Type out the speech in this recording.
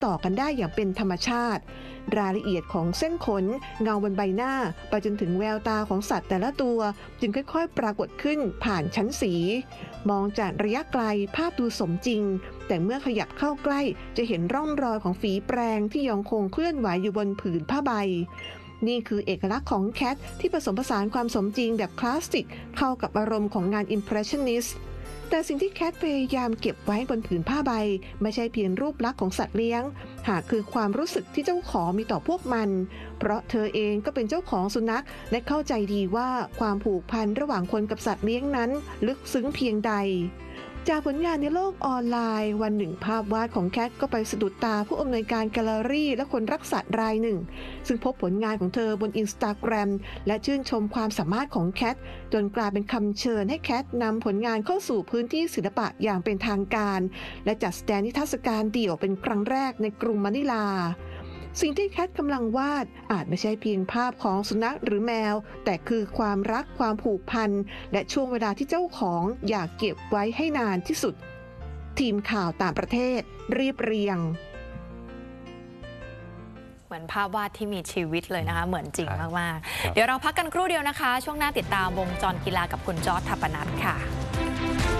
ต่อกันได้อย่างเป็นธรรมชาติรายละเอียดของเส้นขนเงาบนใบหน้าไปจนถึงแววตาของสัตว์แต่ละตัวจึงค่อยๆปรากฏขึ้นผ่านชั้นสีมองจากระยะไกลภาพดูสมจริงแต่เมื่อขยับเข้าใกล้จะเห็นร่องรอยของฝีแปรงที่ยังคงเคลื่อนไหวอยู่บนผืนผ้าใบนี่คือเอกลักษณ์ของแคทที่ผสมผสานความสมจริงแบบคลาสสิกเข้ากับอารมณ์ของงาน Impressionist แต่สิ่งที่แคทพยายามเก็บไว้บนผืนผ้าใบไม่ใช่เพียงรูปลักษณ์ของสัตว์เลี้ยงหากคือความรู้สึกที่เจ้าของมีต่อพวกมันเพราะเธอเองก็เป็นเจ้าของสุนัขและเข้าใจดีว่าความผูกพันระหว่างคนกับสัตว์เลี้ยงนั้นลึกซึ้งเพียงใดจากผลงานในโลกออนไลน์วันหนึ่งภาพวาดของแคทก็ไปสะดุดตาผู้อำนวยการแกลเลอรี่และคนรักสัตว์รายหนึ่งซึ่งพบผลงานของเธอบน Instagram และชื่นชมความสามารถของแคทจนกลายเป็นคำเชิญให้แคทนำผลงานเข้าสู่พื้นที่ศิลปะอย่างเป็นทางการและจัดแสดงนิทรรศการเดี่ยวเป็นครั้งแรกในกรุงมะนิลาสิ่งที่แคทกำลังวาดอาจไม่ใช่เพียงภาพของสุนัขหรือแมวแต่คือความรักความผูกพันและช่วงเวลาที่เจ้าของอยากเก็บไว้ให้นานที่สุดทีมข่าวต่างประเทศเรียบเรียงเหมือนภาพวาดที่มีชีวิตเลยนะคะเหมือนจริงมากๆเดี๋ยวเราพักกันครู่เดียวนะคะช่วงหน้าติดตามวงจรกีฬากับคุณจอร์จ ทัปปนัสค่ะ